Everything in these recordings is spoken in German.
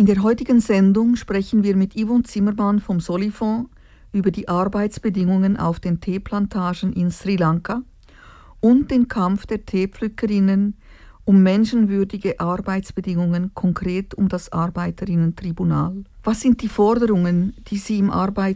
In der heutigen Sendung sprechen wir mit Yvonne Zimmermann vom Solifonds über die Arbeitsbedingungen auf den Teeplantagen in Sri Lanka und den Kampf der Teepflückerinnen um menschenwürdige Arbeitsbedingungen, konkret um das Arbeiterinnen-Tribunal. Was sind die Forderungen, die Sie im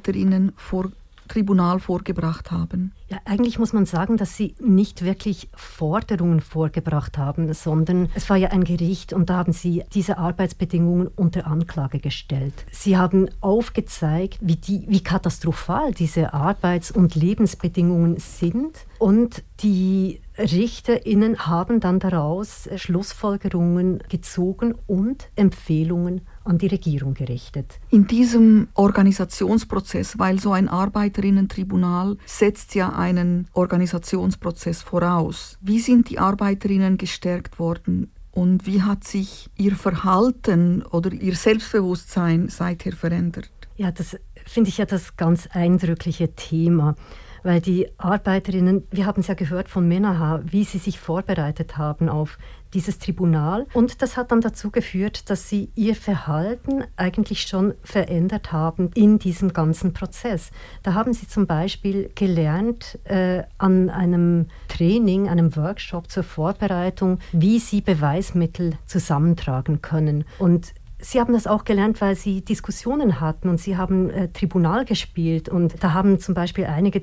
Arbeiterinnen-Tribunal vorgebracht haben? Ja, eigentlich muss man sagen, dass sie nicht wirklich Forderungen vorgebracht haben, sondern es war ja ein Gericht und da haben sie diese Arbeitsbedingungen unter Anklage gestellt. Sie haben aufgezeigt, wie katastrophal diese Arbeits- und Lebensbedingungen sind, und die RichterInnen haben dann daraus Schlussfolgerungen gezogen und Empfehlungen an die Regierung gerichtet. In diesem Organisationsprozess, weil so ein Arbeiterinnen-Tribunal setzt ja einen Organisationsprozess voraus. Wie sind die Arbeiterinnen gestärkt worden und wie hat sich ihr Verhalten oder ihr Selbstbewusstsein seither verändert? Ja, das finde ich ja das ganz eindrückliche Thema. Weil die Arbeiterinnen, wir haben es ja gehört von Menaha, wie sie sich vorbereitet haben auf dieses Tribunal. Und das hat dann dazu geführt, dass sie ihr Verhalten eigentlich schon verändert haben in diesem ganzen Prozess. Da haben sie zum Beispiel gelernt an einem Training, einem Workshop zur Vorbereitung, wie sie Beweismittel zusammentragen können. Und Sie haben das auch gelernt, weil Sie Diskussionen hatten und Sie haben Tribunal gespielt, und da haben zum Beispiel einige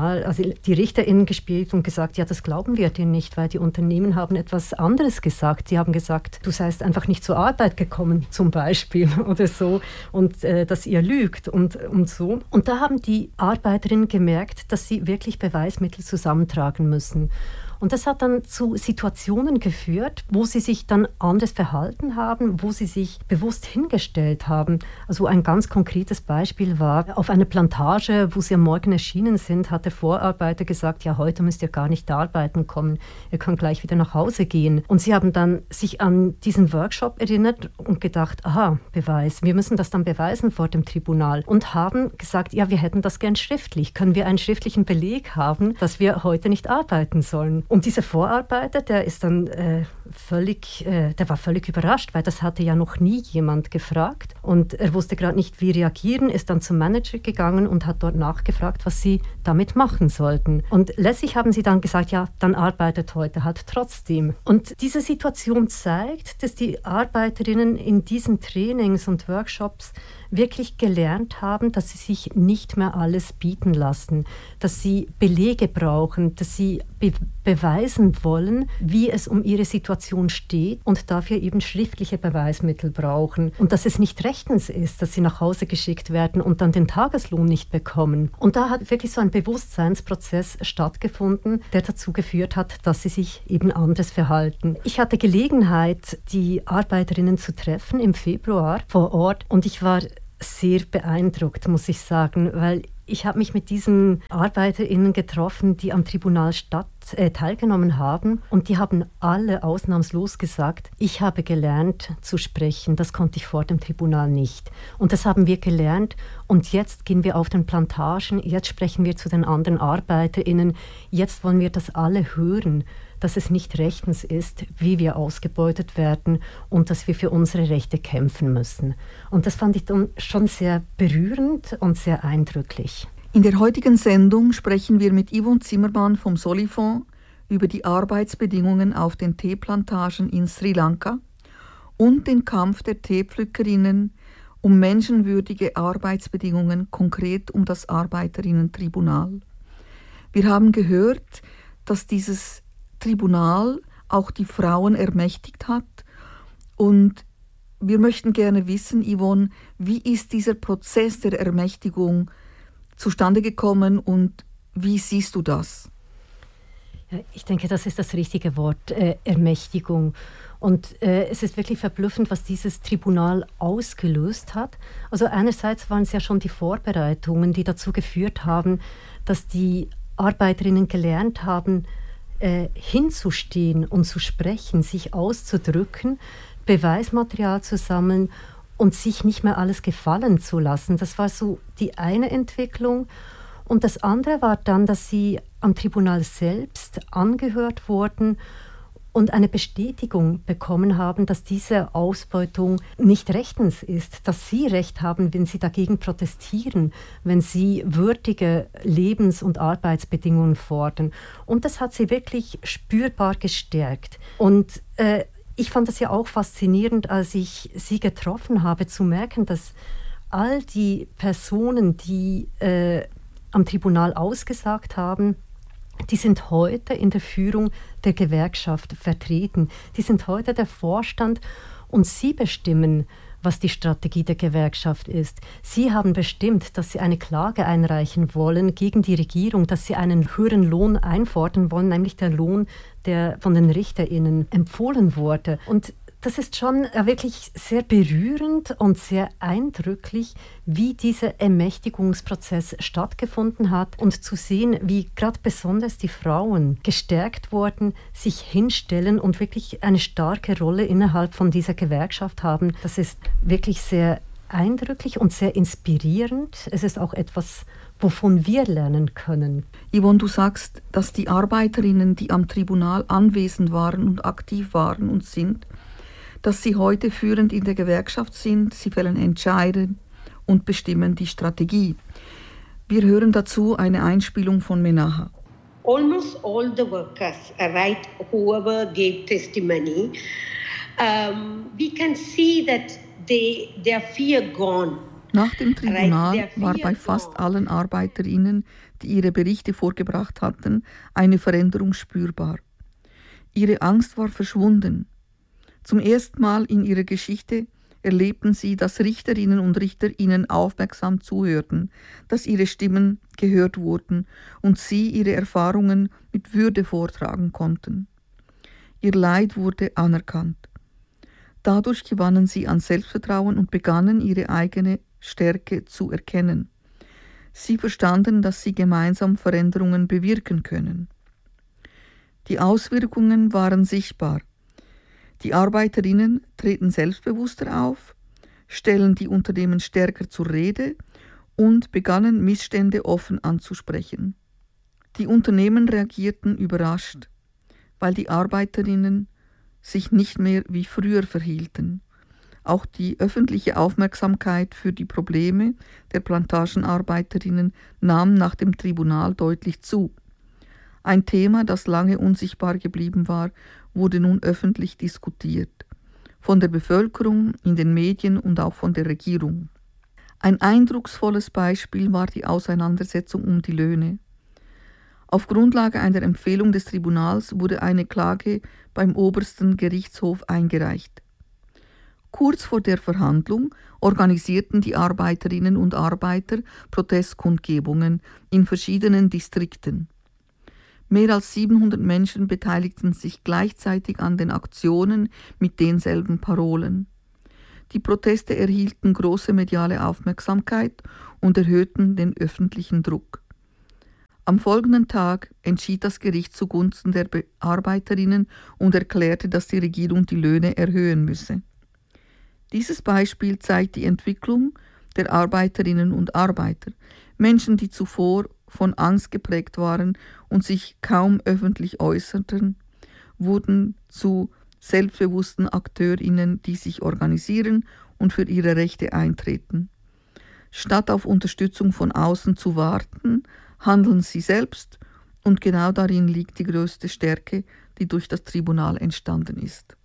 die RichterInnen gespielt und gesagt, ja, das glauben wir dir nicht, weil die Unternehmen haben etwas anderes gesagt. Sie haben gesagt, du seist einfach nicht zur Arbeit gekommen zum Beispiel oder so, und dass ihr lügt und so. Und da haben die Arbeiterinnen gemerkt, dass sie wirklich Beweismittel zusammentragen müssen. Und das hat dann zu Situationen geführt, wo sie sich dann anders verhalten haben, wo sie sich bewusst hingestellt haben. Also ein ganz konkretes Beispiel war, auf einer Plantage, wo sie am Morgen erschienen sind, hat der Vorarbeiter gesagt, ja, heute müsst ihr gar nicht arbeiten kommen, ihr könnt gleich wieder nach Hause gehen. Und sie haben dann sich an diesen Workshop erinnert und gedacht, aha, Beweis, wir müssen das dann beweisen vor dem Tribunal. Und haben gesagt, ja, wir hätten das gern schriftlich. Können wir einen schriftlichen Beleg haben, dass wir heute nicht arbeiten sollen? Und dieser Vorarbeiter, der war völlig überrascht, weil das hatte ja noch nie jemand gefragt. Und er wusste gerade nicht, wie reagieren, ist dann zum Manager gegangen und hat dort nachgefragt, was sie damit machen sollten. Und letztlich haben sie dann gesagt, ja, dann arbeitet heute halt trotzdem. Und diese Situation zeigt, dass die Arbeiterinnen in diesen Trainings und Workshops wirklich gelernt haben, dass sie sich nicht mehr alles bieten lassen, dass sie Belege brauchen, dass sie beweisen wollen, wie es um ihre Situation steht, und dafür eben schriftliche Beweismittel brauchen. Und dass es nicht rechtens ist, dass sie nach Hause geschickt werden und dann den Tageslohn nicht bekommen. Und da hat wirklich so ein Bewusstseinsprozess stattgefunden, der dazu geführt hat, dass sie sich eben anders verhalten. Ich hatte Gelegenheit, die Arbeiterinnen zu treffen im Februar vor Ort, und ich war sehr beeindruckt, muss ich sagen, weil ich habe mich mit diesen ArbeiterInnen getroffen, die am Tribunal teilgenommen haben, und die haben alle ausnahmslos gesagt, ich habe gelernt zu sprechen, das konnte ich vor dem Tribunal nicht. Und das haben wir gelernt, und jetzt gehen wir auf den Plantagen, jetzt sprechen wir zu den anderen ArbeiterInnen, jetzt wollen wir das alle hören, dass es nicht rechtens ist, wie wir ausgebeutet werden und dass wir für unsere Rechte kämpfen müssen. Und das fand ich dann schon sehr berührend und sehr eindrücklich. In der heutigen Sendung sprechen wir mit Yvonne Zimmermann vom Solifonds über die Arbeitsbedingungen auf den Teeplantagen in Sri Lanka und den Kampf der Teepflückerinnen um menschenwürdige Arbeitsbedingungen, konkret um das Arbeiterinnen-Tribunal. Wir haben gehört, dass dieses Tribunal auch die Frauen ermächtigt hat, und wir möchten gerne wissen, Yvonne, wie ist dieser Prozess der Ermächtigung zustande gekommen und wie siehst du das? Ja, ich denke, das ist das richtige Wort, Ermächtigung. Und es ist wirklich verblüffend, was dieses Tribunal ausgelöst hat. Also einerseits waren es ja schon die Vorbereitungen, die dazu geführt haben, dass die Arbeiterinnen gelernt haben, hinzustehen und zu sprechen, sich auszudrücken, Beweismaterial zu sammeln und sich nicht mehr alles gefallen zu lassen. Das war so die eine Entwicklung. Und das andere war dann, dass sie am Tribunal selbst angehört wurden und eine Bestätigung bekommen haben, dass diese Ausbeutung nicht rechtens ist, dass sie Recht haben, wenn sie dagegen protestieren, wenn sie würdige Lebens- und Arbeitsbedingungen fordern. Und das hat sie wirklich spürbar gestärkt. Und ich fand es ja auch faszinierend, als ich sie getroffen habe, zu merken, dass all die Personen, die am Tribunal ausgesagt haben, die sind heute in der Führung der Gewerkschaft vertreten. Die sind heute der Vorstand und sie bestimmen, was die Strategie der Gewerkschaft ist. Sie haben bestimmt, dass sie eine Klage einreichen wollen gegen die Regierung, dass sie einen höheren Lohn einfordern wollen, nämlich der Lohn, der von den RichterInnen empfohlen wurde. Und das ist schon wirklich sehr berührend und sehr eindrücklich, wie dieser Ermächtigungsprozess stattgefunden hat und zu sehen, wie gerade besonders die Frauen gestärkt wurden, sich hinstellen und wirklich eine starke Rolle innerhalb von dieser Gewerkschaft haben. Das ist wirklich sehr eindrücklich und sehr inspirierend. Es ist auch etwas, wovon wir lernen können. Yvonne, du sagst, dass die Arbeiterinnen, die am Tribunal anwesend waren und aktiv waren und sind, dass sie heute führend in der Gewerkschaft sind, sie fällen Entscheide und bestimmen die Strategie. Wir hören dazu eine Einspielung von Menaha. Almost all the workers, right, whoever gave testimony, we can see that their fear gone. Nach dem Tribunal war bei fast allen ArbeiterInnen, die ihre Berichte vorgebracht hatten, eine Veränderung spürbar. Ihre Angst war verschwunden. Zum ersten Mal in ihrer Geschichte erlebten sie, dass Richterinnen und Richter ihnen aufmerksam zuhörten, dass ihre Stimmen gehört wurden und sie ihre Erfahrungen mit Würde vortragen konnten. Ihr Leid wurde anerkannt. Dadurch gewannen sie an Selbstvertrauen und begannen, ihre eigene Stärke zu erkennen. Sie verstanden, dass sie gemeinsam Veränderungen bewirken können. Die Auswirkungen waren sichtbar. Die Arbeiterinnen treten selbstbewusster auf, stellen die Unternehmen stärker zur Rede und begannen, Missstände offen anzusprechen. Die Unternehmen reagierten überrascht, weil die Arbeiterinnen sich nicht mehr wie früher verhielten. Auch die öffentliche Aufmerksamkeit für die Probleme der Plantagenarbeiterinnen nahm nach dem Tribunal deutlich zu. Ein Thema, das lange unsichtbar geblieben war, wurde nun öffentlich diskutiert. Von der Bevölkerung, in den Medien und auch von der Regierung. Ein eindrucksvolles Beispiel war die Auseinandersetzung um die Löhne. Auf Grundlage einer Empfehlung des Tribunals wurde eine Klage beim obersten Gerichtshof eingereicht. Kurz vor der Verhandlung organisierten die Arbeiterinnen und Arbeiter Protestkundgebungen in verschiedenen Distrikten. Mehr als 700 Menschen beteiligten sich gleichzeitig an den Aktionen mit denselben Parolen. Die Proteste erhielten große mediale Aufmerksamkeit und erhöhten den öffentlichen Druck. Am folgenden Tag entschied das Gericht zugunsten der Arbeiterinnen und erklärte, dass die Regierung die Löhne erhöhen müsse. Dieses Beispiel zeigt die Entwicklung der Arbeiterinnen und Arbeiter, Menschen, die zuvor von Angst geprägt waren und sich kaum öffentlich äußerten, wurden zu selbstbewussten AkteurInnen, die sich organisieren und für ihre Rechte eintreten. Statt auf Unterstützung von außen zu warten, handeln sie selbst und genau darin liegt die größte Stärke, die durch das Tribunal entstanden ist.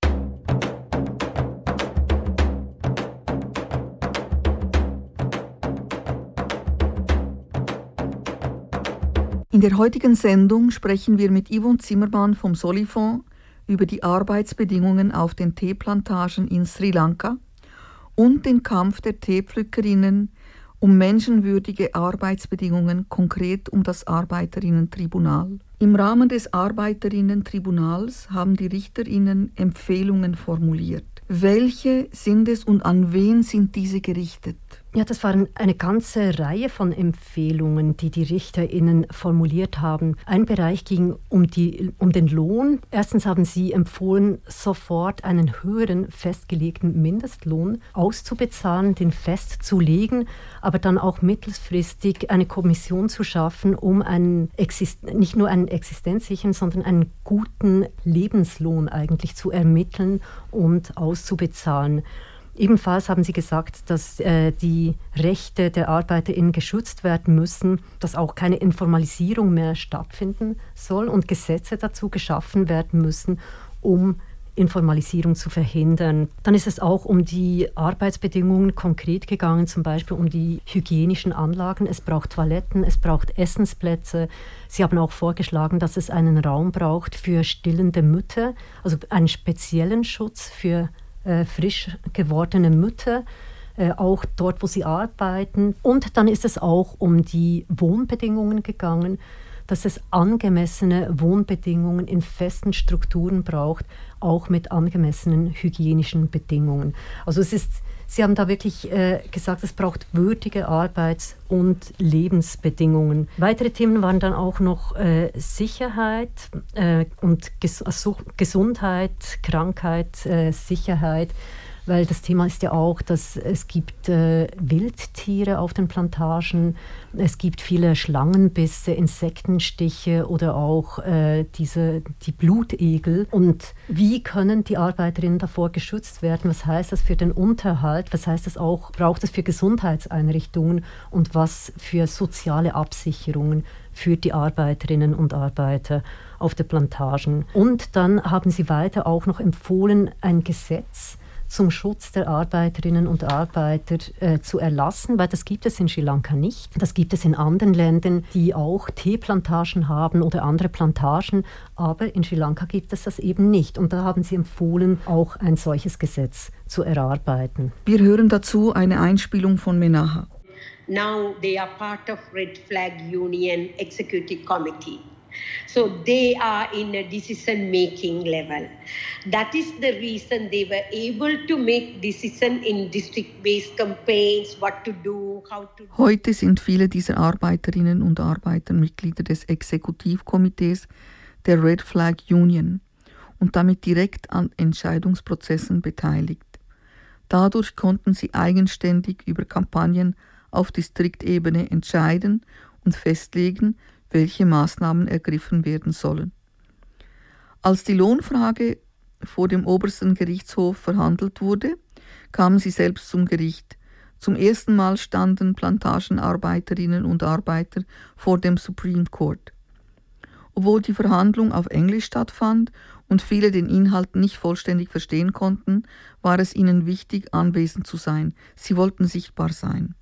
In der heutigen Sendung sprechen wir mit Yvonne Zimmermann vom Solifonds über die Arbeitsbedingungen auf den Teeplantagen in Sri Lanka und den Kampf der Teepflückerinnen um menschenwürdige Arbeitsbedingungen, konkret um das Arbeiterinnen-Tribunal. Im Rahmen des Arbeiterinnen-Tribunals haben die Richterinnen Empfehlungen formuliert. Welche sind es und an wen sind diese gerichtet? Ja, das waren eine ganze Reihe von Empfehlungen, die die RichterInnen formuliert haben. Ein Bereich ging um den Lohn. Erstens haben sie empfohlen, sofort einen höheren festgelegten Mindestlohn auszubezahlen, den festzulegen, aber dann auch mittelfristig eine Kommission zu schaffen, um nicht nur einen existenzsicheren, sondern einen guten Lebenslohn eigentlich zu ermitteln und auszubezahlen. Ebenfalls haben sie gesagt, dass die Rechte der ArbeiterInnen geschützt werden müssen, dass auch keine Informalisierung mehr stattfinden soll und Gesetze dazu geschaffen werden müssen, um Informalisierung zu verhindern. Dann ist es auch um die Arbeitsbedingungen konkret gegangen, zum Beispiel um die hygienischen Anlagen. Es braucht Toiletten, es braucht Essensplätze. Sie haben auch vorgeschlagen, dass es einen Raum braucht für stillende Mütter, also einen speziellen Schutz für frisch gewordene Mütter, auch dort, wo sie arbeiten. Und dann ist es auch um die Wohnbedingungen gegangen, dass es angemessene Wohnbedingungen in festen Strukturen braucht, auch mit angemessenen hygienischen Bedingungen. Also Sie haben da wirklich gesagt, es braucht würdige Arbeits- und Lebensbedingungen. Weitere Themen waren dann auch noch Sicherheit und Gesundheit, Krankheit, Sicherheit. Weil das Thema ist ja auch, dass es gibt Wildtiere auf den Plantagen, es gibt viele Schlangenbisse, Insektenstiche oder auch die Blutegel. Und wie können die Arbeiterinnen davor geschützt werden? Was heißt das für den Unterhalt? Was heißt das auch, braucht es für Gesundheitseinrichtungen und was für soziale Absicherungen für die Arbeiterinnen und Arbeiter auf den Plantagen? Und dann haben sie weiter auch noch empfohlen, ein Gesetz zum Schutz der Arbeiterinnen und Arbeiter zu erlassen, weil das gibt es in Sri Lanka nicht. Das gibt es in anderen Ländern, die auch Teeplantagen haben oder andere Plantagen, aber in Sri Lanka gibt es das eben nicht. Und da haben sie empfohlen, auch ein solches Gesetz zu erarbeiten. Wir hören dazu eine Einspielung von Menaha. Now they are part of Red Flag Union Executive Committee. So they are in a decision-making level. That is the reason they were able to make decisions in district-based campaigns, what to do, how to do. Heute sind viele dieser Arbeiterinnen und Arbeiter Mitglieder des Exekutivkomitees der Red Flag Union und damit direkt an Entscheidungsprozessen beteiligt. Dadurch konnten sie eigenständig über Kampagnen auf Distriktebene entscheiden und festlegen, welche Maßnahmen ergriffen werden sollen. Als die Lohnfrage vor dem obersten Gerichtshof verhandelt wurde, kamen sie selbst zum Gericht. Zum ersten Mal standen Plantagenarbeiterinnen und Arbeiter vor dem Supreme Court. Obwohl die Verhandlung auf Englisch stattfand und viele den Inhalt nicht vollständig verstehen konnten, war es ihnen wichtig, anwesend zu sein. Sie wollten sichtbar sein.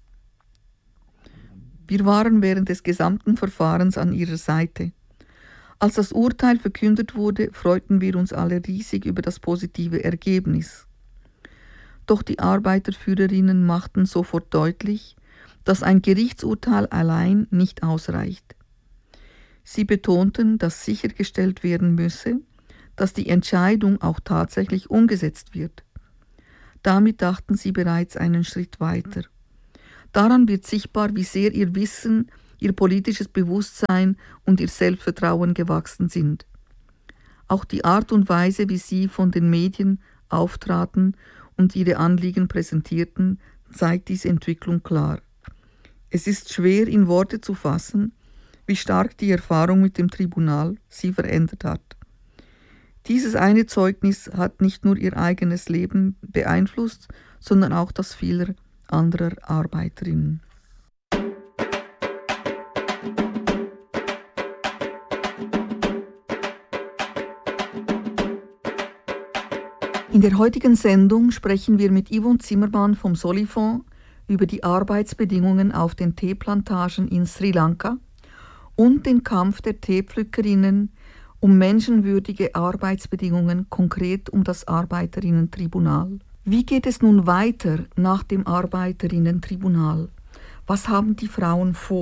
Wir waren während des gesamten Verfahrens an ihrer Seite. Als das Urteil verkündet wurde, freuten wir uns alle riesig über das positive Ergebnis. Doch die Arbeiterführerinnen machten sofort deutlich, dass ein Gerichtsurteil allein nicht ausreicht. Sie betonten, dass sichergestellt werden müsse, dass die Entscheidung auch tatsächlich umgesetzt wird. Damit dachten sie bereits einen Schritt weiter. Daran wird sichtbar, wie sehr ihr Wissen, ihr politisches Bewusstsein und ihr Selbstvertrauen gewachsen sind. Auch die Art und Weise, wie sie von den Medien auftraten und ihre Anliegen präsentierten, zeigt diese Entwicklung klar. Es ist schwer in Worte zu fassen, wie stark die Erfahrung mit dem Tribunal sie verändert hat. Dieses eine Zeugnis hat nicht nur ihr eigenes Leben beeinflusst, sondern auch das vieler anderer Arbeiterinnen. In der heutigen Sendung sprechen wir mit Yvonne Zimmermann vom Solifonds über die Arbeitsbedingungen auf den Teeplantagen in Sri Lanka und den Kampf der Teepflückerinnen um menschenwürdige Arbeitsbedingungen, konkret um das Arbeiterinnen-Tribunal. Wie geht es nun weiter nach dem Arbeiterinnen-Tribunal? Was haben die Frauen vor?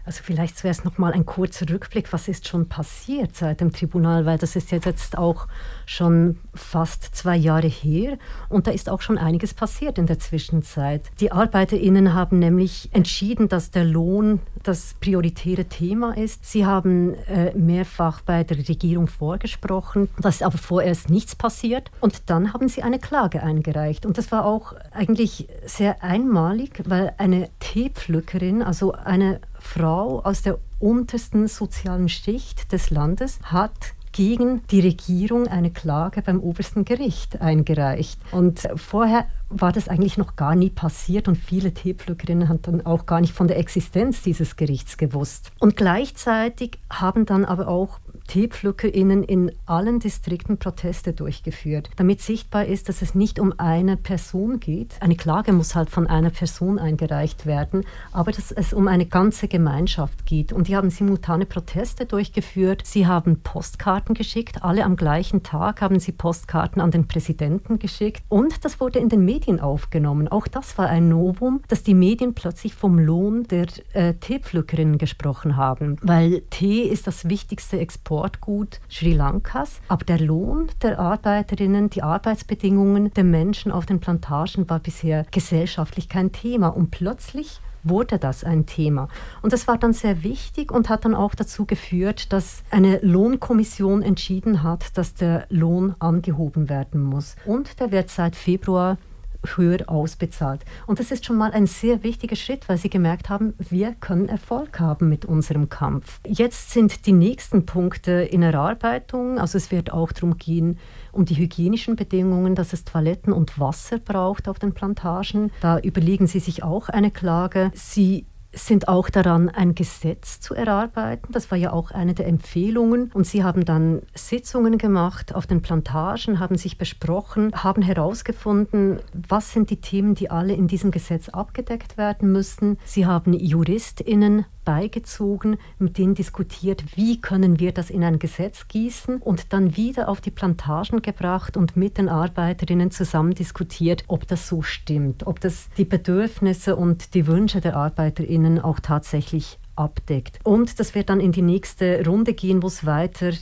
Also vielleicht zuerst noch mal ein kurzer Rückblick, was ist schon passiert seit dem Tribunal, weil das ist jetzt auch schon fast 2 Jahre her und da ist auch schon einiges passiert in der Zwischenzeit. Die ArbeiterInnen haben nämlich entschieden, dass der Lohn das prioritäre Thema ist. Sie haben mehrfach bei der Regierung vorgesprochen, dass aber vorerst nichts passiert und dann haben sie eine Klage eingereicht und das war auch eigentlich sehr einmalig, weil eine Teepflückerin, also eine Frau aus der untersten sozialen Schicht des Landes, hat gegen die Regierung eine Klage beim obersten Gericht eingereicht. Und vorher war das eigentlich noch gar nie passiert und viele Teepflückerinnen haben dann auch gar nicht von der Existenz dieses Gerichts gewusst. Und gleichzeitig haben dann aber auch TeepflückerInnen in allen Distrikten Proteste durchgeführt, damit sichtbar ist, dass es nicht um eine Person geht. Eine Klage muss halt von einer Person eingereicht werden, aber dass es um eine ganze Gemeinschaft geht. Und die haben simultane Proteste durchgeführt. Sie haben Postkarten geschickt, alle am gleichen Tag haben sie Postkarten an den Präsidenten geschickt und das wurde in den Medien aufgenommen. Auch das war ein Novum, dass die Medien plötzlich vom Lohn der Teepflückerinnen gesprochen haben, weil Tee ist das wichtigste Exportgut Sri Lankas, aber der Lohn der Arbeiterinnen, die Arbeitsbedingungen der Menschen auf den Plantagen war bisher gesellschaftlich kein Thema und plötzlich wurde das ein Thema. Und das war dann sehr wichtig und hat dann auch dazu geführt, dass eine Lohnkommission entschieden hat, dass der Lohn angehoben werden muss. Und der wird seit Februar höher ausbezahlt. Und das ist schon mal ein sehr wichtiger Schritt, weil sie gemerkt haben, wir können Erfolg haben mit unserem Kampf. Jetzt sind die nächsten Punkte in Erarbeitung. Also es wird auch darum gehen, um die hygienischen Bedingungen, dass es Toiletten und Wasser braucht auf den Plantagen. Da überlegen sie sich auch eine Klage. Sie sind auch daran, ein Gesetz zu erarbeiten. Das war ja auch eine der Empfehlungen. Und sie haben dann Sitzungen gemacht auf den Plantagen, haben sich besprochen, haben herausgefunden, was sind die Themen, die alle in diesem Gesetz abgedeckt werden müssen. Sie haben JuristInnen beigezogen, mit denen diskutiert, wie können wir das in ein Gesetz gießen und dann wieder auf die Plantagen gebracht und mit den Arbeiterinnen zusammen diskutiert, ob das so stimmt, ob das die Bedürfnisse und die Wünsche der Arbeiterinnen auch tatsächlich abdeckt. Und das wird dann in die nächste Runde gehen, wo es weiter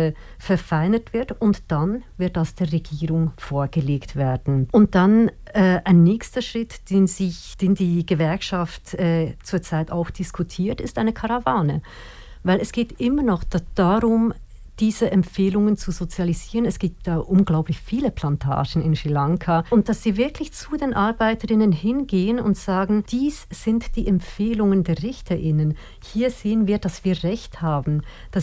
verfeinert wird und dann wird das der Regierung vorgelegt werden. Und dann ein nächster Schritt, den die Gewerkschaft zurzeit auch diskutiert, ist eine Karawane. Weil es geht immer noch darum, diese Empfehlungen zu sozialisieren. Es gibt da unglaublich viele Plantagen in Sri Lanka und dass sie wirklich zu den Arbeiterinnen hingehen und sagen, dies sind die Empfehlungen der RichterInnen. Hier sehen wir, dass wir Recht haben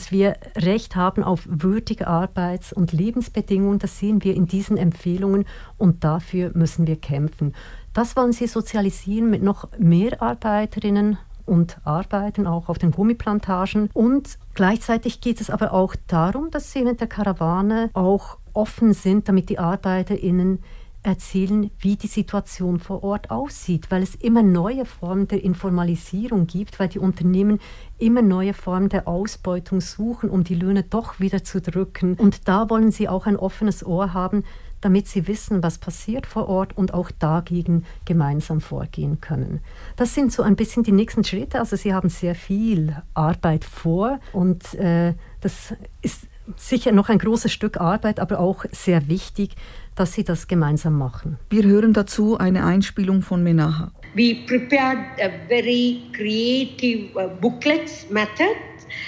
auf würdige Arbeits- und Lebensbedingungen. Das sehen wir in diesen Empfehlungen und dafür müssen wir kämpfen. Das wollen sie sozialisieren mit noch mehr Arbeiterinnen und arbeiten auch auf den Gummiplantagen. Und gleichzeitig geht es aber auch darum, dass sie mit der Karawane auch offen sind, damit die ArbeiterInnen erzählen, wie die Situation vor Ort aussieht, weil es immer neue Formen der Informalisierung gibt, weil die Unternehmen immer neue Formen der Ausbeutung suchen, um die Löhne doch wieder zu drücken. Und da wollen sie auch ein offenes Ohr haben, damit sie wissen, was passiert vor Ort und auch dagegen gemeinsam vorgehen können. Das sind so ein bisschen die nächsten Schritte. Also sie haben sehr viel Arbeit vor und das ist sicher noch ein großes Stück Arbeit, aber auch sehr wichtig, dass sie das gemeinsam machen. Wir hören dazu eine Einspielung von Menaha. We prepared a very creative booklets method